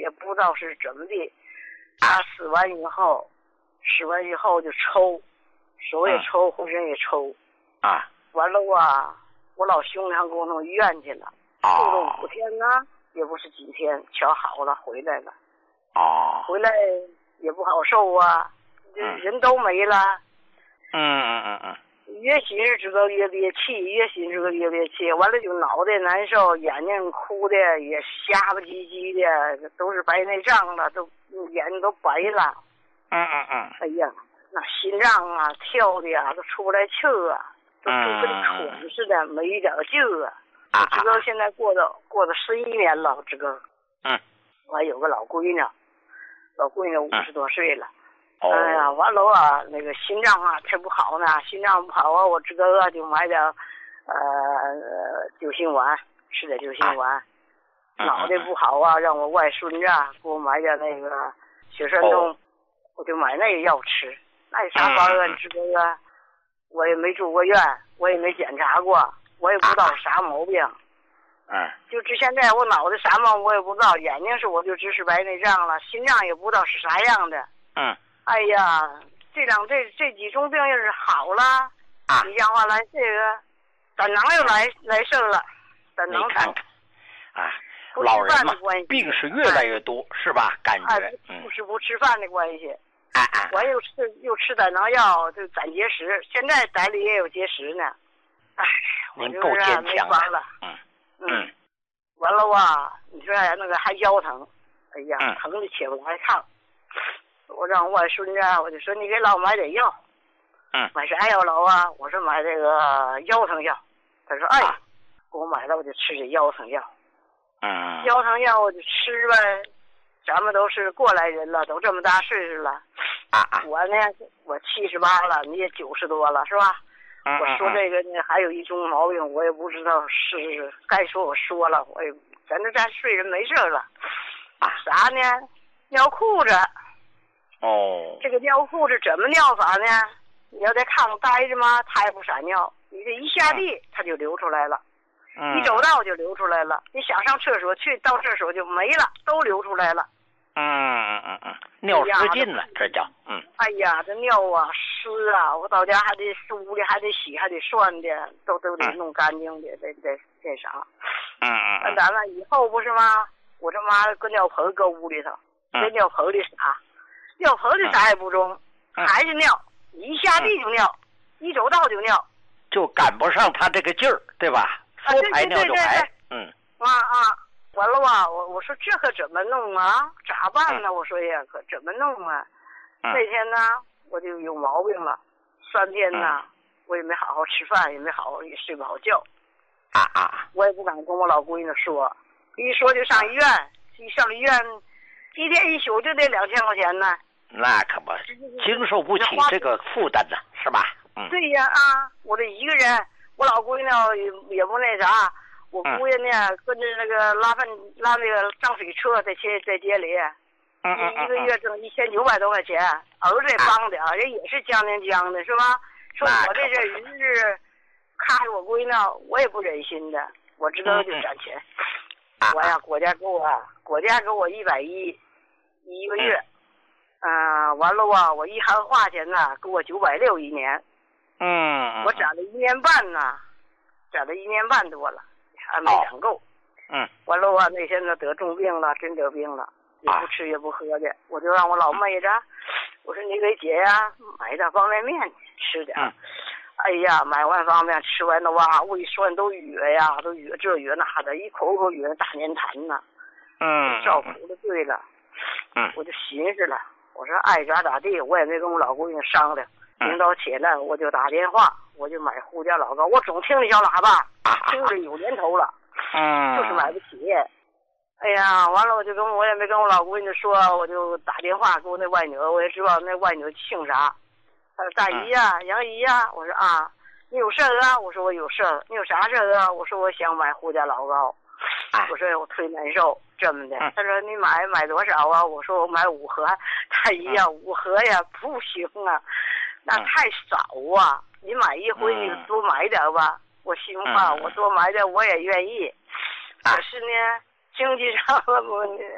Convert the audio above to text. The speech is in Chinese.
也不知道是怎么的。他死完以后就抽，手也抽，浑身也抽。完了我老兄弟还给我弄医院去了，住了5天呢，也不是几天，瞧好了回来了。回来也不好受啊，人都没了。越寻思这个越憋气，越寻思这个越憋气，完了就脑袋难受，眼睛哭的也瞎吧唧唧的，都是白内障了，都眼睛都白了。哎呀，那心脏啊跳的呀都出不来气啊，都跟蠢似的，没一点劲啊。我知道现在过了11年了，这个。我还有个老闺女50多岁了。哎呀，完了那个心脏啊才不好呢，心脏不好啊，我这个就买点救心丸，吃点救心丸。脑袋不好啊，让我外孙子给我买点那个血栓痛，我就买那个药吃。那有啥法儿？这个我也没住过院，我也没检查过，我也不知道啥毛病。就至现在我脑袋啥毛病我也不知道，眼睛是我就只是白内障了，心脏也不知道是啥样的。哎呀，这几种病要是好了，你讲话来这个胆囊又来事了，胆囊你看看老人嘛，病是越来越多，是吧？感觉不吃饭的关系。我又吃胆囊药，就攒结石，现在胆里也有结石呢。 您够坚强的。完了你说那个还腰疼，哎呀，疼的起不来炕。我让外孙子，我就说你给老买点药。买啥药老啊？我说买这个腰疼药。他说给我买了，我就吃这腰疼药。腰疼药我就吃呗。咱们都是过来人了，都这么大岁数了。我呢，我78了，你也90多了，是吧？我说这个呢，还有一种毛病，我也不知道是该说我说了，我也咱睡人没事了。啥呢？尿裤子。这个尿裤子怎么尿法呢？你要在炕上待着吗？它也不撒尿，你这一下地它就流出来了。一走道就流出来了。你想上厕所去，到厕所就没了，都流出来了。 尿失禁了，这叫。 哎呀，这尿啊湿啊，我到家还得梳的，还得洗，还得涮的，都得弄干净的，这啥。那咱们以后不是吗？我这妈搁尿盆搁屋里头，这尿盆里撒，尿盆里啥也不中，还是尿，一下地就尿，一走道就尿， 就赶不上他这个劲儿，对吧？说排尿就排。 完了我说这可怎么弄啊？咋办呢？我说呀，可怎么弄啊？那天呢，我就有毛病了，3天呢，我也没好好吃饭，也睡不好觉。我也不敢跟我老闺女说，一说就上医院，一上医院，1天1宿就得2000块钱呢。 那可不，经受不起这个负担呢，是吧？ 对呀我这一个人，我老闺女也不那啥。我姑爷呢，跟着那个拉那个脏水车在街里，一个月挣1900多块钱，儿子也帮点，人也是将的，是吧？说我这日子看着我闺女，我也不忍心的，我知道就攒钱。我呀，国家给我110一个月，完了我一含花钱呢，给我960一年。我攒了1年半呢，攒了1年半多了。还没攒够。完了那天呢得重病了，真得病了，也不吃也不喝的，我就让我老妹子，我说你给姐呀买点方便面吃点。哎呀，买完方便面吃完的胃酸都哕呀，都哕这哕那的，一口口哕大粘痰呢。照顾的对了。我就寻思了，我说爱咋地，我也没跟我老姑娘商量。领导起来我就打电话，我就买护家老高，我总听那小喇叭，听着有年头了，就是买不起。哎呀，完了我也没跟我老闺女说，我就打电话给我那外女，我也知道那外女姓啥。她说大姨呀，杨姨呀，我说你有事儿啊？我说我有事儿。你有啥事儿啊？我说我想买护家老高。我说我忒难受，这么的。她说你买多少啊？我说我买5盒。大姨呀，5盒呀不行啊。那太少啊！你买一回你多买点吧。我行吧，我多买点我也愿意。可是呢，经济上我